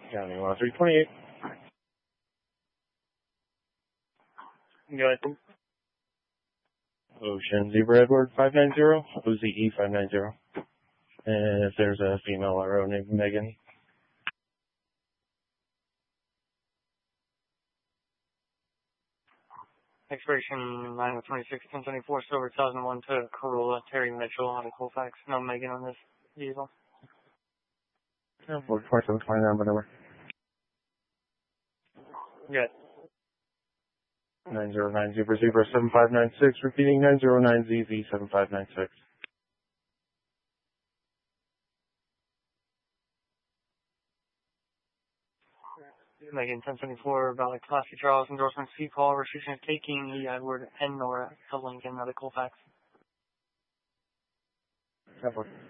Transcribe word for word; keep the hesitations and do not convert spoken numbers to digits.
County one three twenty-eight. Go ahead. Ocean Zebra Edward five nine zero, O Z E five nine zero. And if there's a female R O named Megan. Expiration nine twenty-six ten twenty-four, Silver two thousand one to Corolla, Terry Mitchell out of Colfax. No Megan on this diesel. Yeah, four twenty-seven twenty-nine, whatever. Good. nine zero nine Zebra Zebra seven five nine six, repeating nine zero nine Z Z seven five nine six. Megan ten twenty-four, Valley Classic Charles, endorsement C call, restriction of taking E Edward and Nora to Lincoln out of Colfax. That